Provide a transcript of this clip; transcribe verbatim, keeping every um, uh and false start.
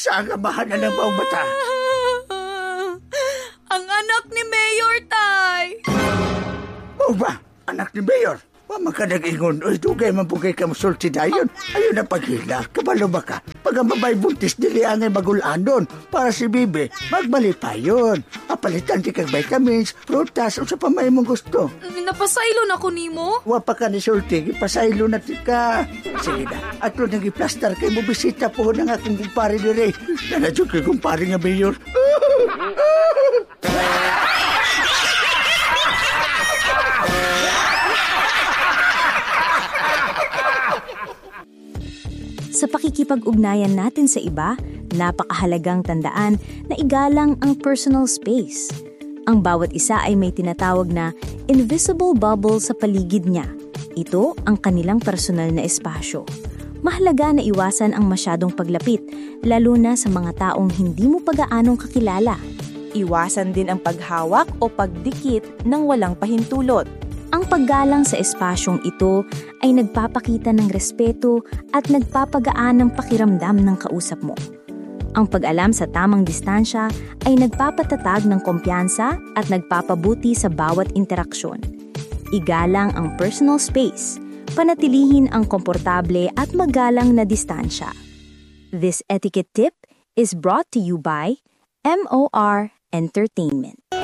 Saan ka mahana ng bawang bata? Ang anak ni Mayor, tay. O ba? Anak ni Mayor? Wama ka nag-ingon. Uy, dugay mabugay ka masulti dayon. Ayun na paghila. Kabalo ba ka? Pag ang babay buntis, dili angay magulanon. Para si Bibi, magbali pa yun. Apalitan di kag vitamins, prutas, o sa pamay mong gusto. Napasaylo na ko nimo. Wa pa ka ni sulti, ipasaylo na ti ka. Sige na, at nung nag-i-plaster kay mo bisita po ng aking kumpare ni Ray. Nanadyo kay kumpare nga Mayor. Sa pakikipag-ugnayan natin sa iba, napakahalagang tandaan na igalang ang personal space. Ang bawat isa ay may tinatawag na invisible bubble sa paligid niya. Ito ang kanilang personal na espasyo. Mahalaga na iwasan ang masyadong paglapit, lalo na sa mga taong hindi mo pagaanong kakilala. Iwasan din ang paghawak o pagdikit ng walang pahintulot. Ang paggalang sa espasyong ito ay nagpapakita ng respeto at nagpapagaan ng pakiramdam ng kausap mo. Ang pag-alam sa tamang distansya ay nagpapatatag ng kumpiyansa at nagpapabuti sa bawat interaksyon. Igalang ang personal space, panatilihin ang komportable at magalang na distansya. This etiquette tip is brought to you by M O R Entertainment.